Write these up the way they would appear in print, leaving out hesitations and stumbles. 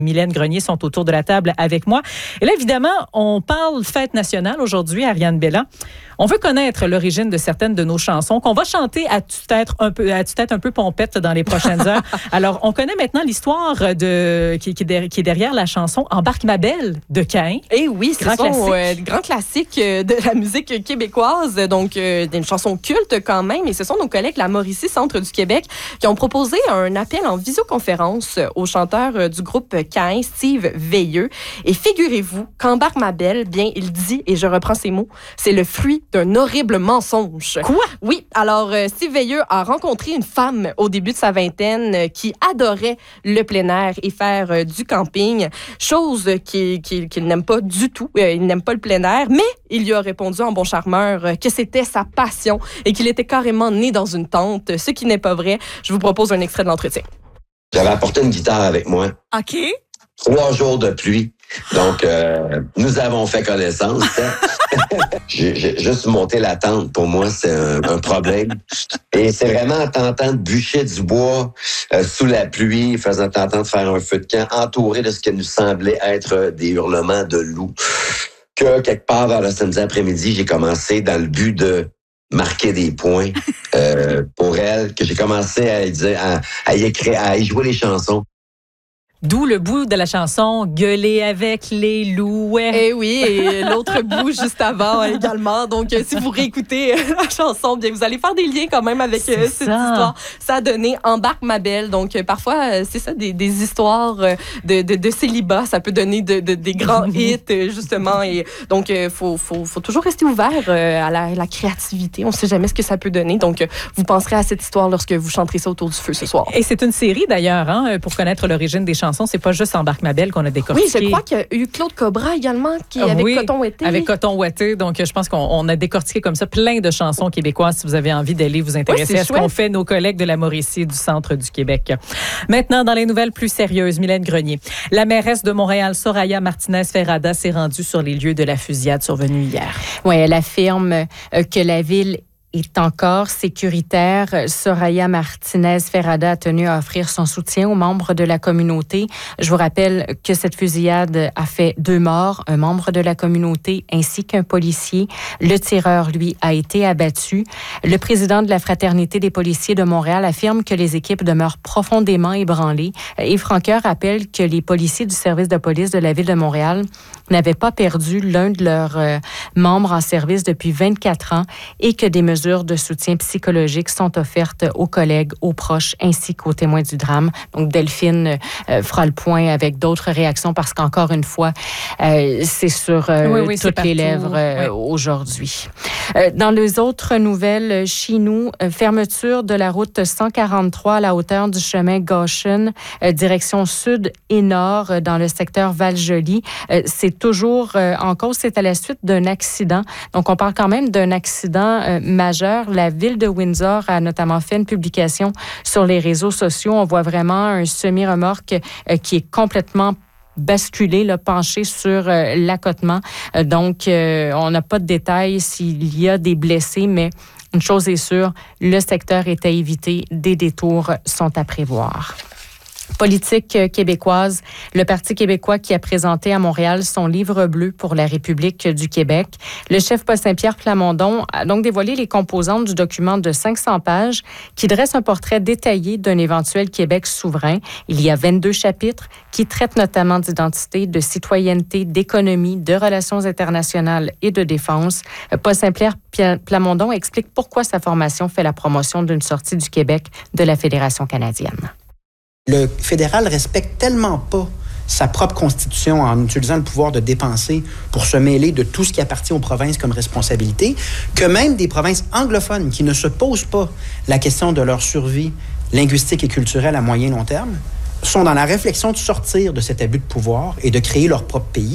Mylène Grenier sont autour de la table avec moi. Et là, évidemment, on parle fête nationale aujourd'hui, Ariane Bella. On veut connaître l'origine de certaines de nos chansons qu'on va chanter à tue-tête un peu pompette dans les prochaines heures. Alors, on connaît maintenant l'histoire qui est derrière la chanson « Embarque ma belle » de Caïn. Eh oui, c'est un grand classique de la musique québécoise, donc une chanson culte quand même. Et ce sont nos collègues de la Mauricie Centre du Québec qui ont proposé un appel en visioconférence au chanteur du groupe Caïn, Steve Veilleux. Et figurez-vous qu'Embarque ma belle, bien, il dit, et je reprends ces mots, c'est le fruit d'un horrible mensonge. Quoi? Oui, alors Steve Veilleux a rencontré une femme au début de sa vingtaine qui adorait le plein air et faire du camping, chose qu'il n'aime pas du tout. Il n'aime pas le plein air, mais il lui a répondu en bon charmeur que c'était sa passion et qu'il était carrément né dans une tente, ce qui n'est pas vrai. Je vous propose un extrait de l'entretien. J'avais apporté une guitare avec moi. OK. 3 jours de pluie. Donc, nous avons fait connaissance. J'ai juste monté la tente. Pour moi, c'est un problème. Et c'est vraiment en tentant de bûcher du bois sous la pluie, tentant de faire un feu de camp, entouré de ce qui nous semblait être des hurlements de loups, que quelque part vers le samedi après-midi, j'ai commencé dans le but de marquer des points pour elle, que j'ai commencé à y jouer les chansons. D'où le bout de la chanson « Gueuler avec les loups ». Eh oui, et l'autre bout juste avant également. Donc, si vous réécoutez la chanson, bien, vous allez faire des liens quand même avec cette histoire. Ça a donné « Embarque ma belle ». Donc, parfois, c'est ça, des histoires de célibat. Ça peut donner des grands hits, justement. Et donc, faut toujours rester ouvert à la créativité. On ne sait jamais ce que ça peut donner. Donc, vous penserez à cette histoire lorsque vous chanterez ça autour du feu ce soir. Et c'est une série, d'ailleurs, pour connaître l'origine des chansons. C'est pas juste Embarque ma belle qu'on a décortiqué. Oui, je crois qu'il y a eu Claude Cobra également avec Coton Ouaté. Avec Coton Ouaté. Donc, je pense qu'on a décortiqué comme ça plein de chansons québécoises si vous avez envie d'aller vous intéresser à ce qu'ont fait nos collègues de la Mauricie du Centre du Québec. Maintenant, dans les nouvelles plus sérieuses, Mylène Grenier. La mairesse de Montréal, Soraya Martinez-Ferrada, s'est rendue sur les lieux de la fusillade survenue hier. Oui, elle affirme que la ville est encore sécuritaire. Soraya Martinez-Ferrada a tenu à offrir son soutien aux membres de la communauté. Je vous rappelle que cette fusillade a fait 2 morts, un membre de la communauté ainsi qu'un policier. Le tireur, lui, a été abattu. Le président de la Fraternité des policiers de Montréal affirme que les équipes demeurent profondément ébranlées. Yves Franqueur rappelle que les policiers du service de police de la ville de Montréal n'avaient pas perdu l'un de leurs membres en service depuis 24 ans et que des mesures de soutien psychologique sont offertes aux collègues, aux proches ainsi qu'aux témoins du drame. Donc, Delphine fera le point avec d'autres réactions parce qu'encore une fois, c'est sur toutes les lèvres aujourd'hui. Dans les autres nouvelles, chez nous, fermeture de la route 143 à la hauteur du chemin Goshen, direction sud et nord dans le secteur Val-Joli. C'est toujours en cause, c'est à la suite d'un accident. Donc, on parle quand même d'un accident majeur. La ville de Windsor a notamment fait une publication sur les réseaux sociaux. On voit vraiment un semi-remorque qui est complètement basculé, penché sur l'accotement. Donc, on n'a pas de détails s'il y a des blessés, mais une chose est sûre, le secteur est à éviter. Des détours sont à prévoir. Politique québécoise, le Parti québécois qui a présenté à Montréal son livre bleu pour la République du Québec. Le chef Paul Saint-Pierre Plamondon a donc dévoilé les composantes du document de 500 pages qui dresse un portrait détaillé d'un éventuel Québec souverain. Il y a 22 chapitres qui traitent notamment d'identité, de citoyenneté, d'économie, de relations internationales et de défense. Paul Saint-Pierre Plamondon explique pourquoi sa formation fait la promotion d'une sortie du Québec de la Fédération canadienne. Le fédéral respecte tellement pas sa propre constitution en utilisant le pouvoir de dépenser pour se mêler de tout ce qui appartient aux provinces comme responsabilité, que même des provinces anglophones qui ne se posent pas la question de leur survie linguistique et culturelle à moyen long terme sont dans la réflexion de sortir de cet abus de pouvoir et de créer leur propre pays.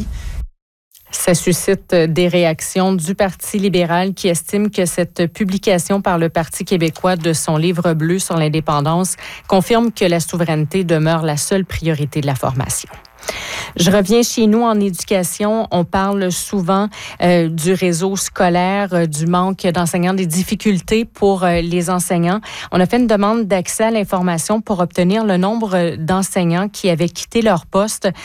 Ça suscite des réactions du Parti libéral qui estime que cette publication par le Parti québécois de son livre bleu sur l'indépendance confirme que la souveraineté demeure la seule priorité de la formation. Je reviens chez nous en éducation. On parle souvent du réseau scolaire, du manque d'enseignants, des difficultés pour les enseignants. On a fait une demande d'accès à l'information pour obtenir le nombre d'enseignants qui avaient quitté leur poste